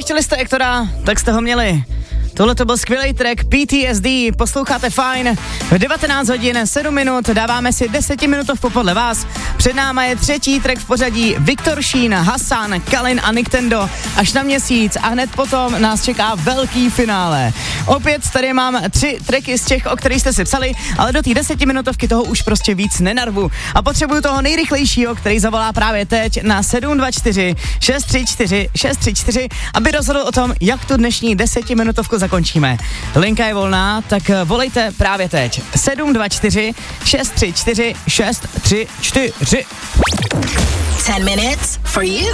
Nechtěli jste Ektora, tak jste ho měli. Tohle to byl skvělý track PTSD, posloucháte fajn. V 19 hodin 7 minut dáváme si 10-minutovku podle vás. Před náma je třetí track v pořadí Viktor Šín, Hasan, Kalin a Nintendo až na měsíc a hned potom nás čeká velký finále. Opět tady mám 3 tracky z těch, o kterých jste si psali, ale do té 10-minutovky toho už prostě víc nenarvu. A potřebuju toho nejrychlejšího, který zavolá právě teď na 724 634 634, aby rozhodl o tom, jak tu dnešní 10-minutovku zakončíme. Linka je volná, tak volejte právě teď. 724 634 634. 10 minutes for you.